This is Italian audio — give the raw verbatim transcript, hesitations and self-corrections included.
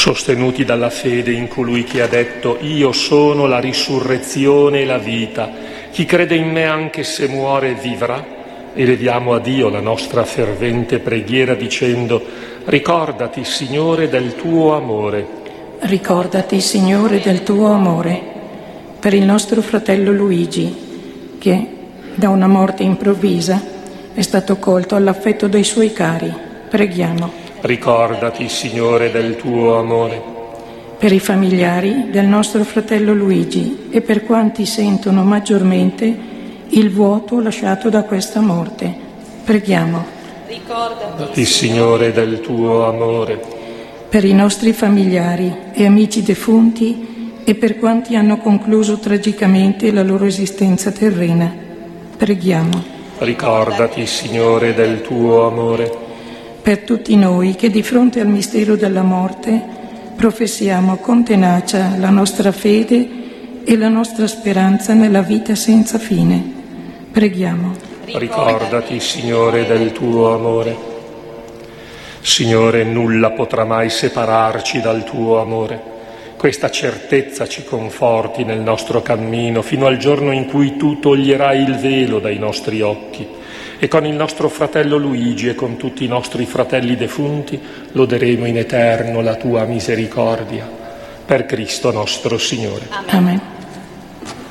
sostenuti dalla fede in colui che ha detto: io sono la risurrezione e la vita, chi crede in me anche se muore vivrà, eleviamo a Dio la nostra fervente preghiera dicendo: ricordati, Signore, del tuo amore. Ricordati, Signore, del tuo amore per il nostro fratello Luigi, che da una morte improvvisa è stato colto all'affetto dei suoi cari. Preghiamo. Ricordati, Signore, del tuo amore. Per i familiari del nostro fratello Luigi e per quanti sentono maggiormente il vuoto lasciato da questa morte. Preghiamo. Ricordati, Signore, del tuo amore. Per i nostri familiari e amici defunti e per quanti hanno concluso tragicamente la loro esistenza terrena. Preghiamo. Ricordati, Signore, del tuo amore. Per tutti noi che di fronte al mistero della morte professiamo con tenacia la nostra fede e la nostra speranza nella vita senza fine. Preghiamo. Ricordati, Signore, del tuo amore. Signore, nulla potrà mai separarci dal tuo amore. Questa certezza ci conforti nel nostro cammino fino al giorno in cui tu toglierai il velo dai nostri occhi e con il nostro fratello Luigi e con tutti i nostri fratelli defunti loderemo in eterno la tua misericordia. Per Cristo nostro Signore. Amen.